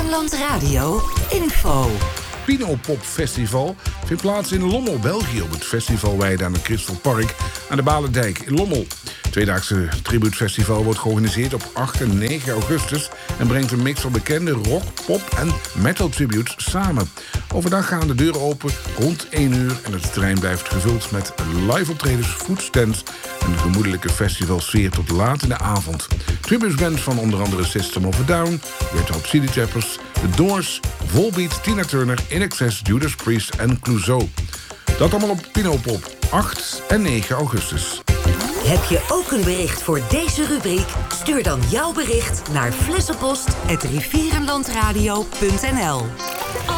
Rivierenland Radio info. Pinopop Festival vindt plaats in Lommel, België, op het festivalweide aan het Crystal Park aan de Balendijk in Lommel. Het tweedaagse tributefestival wordt georganiseerd op 8 en 9 augustus... en brengt een mix van bekende rock, pop en metal tributes samen. Overdag gaan de deuren open rond 1 uur... en het terrein blijft gevuld met live optredens, foodstands... en de gemoedelijke festivalsfeer tot laat in de avond. Tributesbands van onder andere System of a Down, Red Hot Chili Peppers, The Doors, Volbeat, Tina Turner, INXS, Judas Priest en Clouseau. Dat allemaal op Pinopop, 8 en 9 augustus. Heb je ook een bericht voor deze rubriek? Stuur dan jouw bericht naar flessenpost@rivierenlandradio.nl.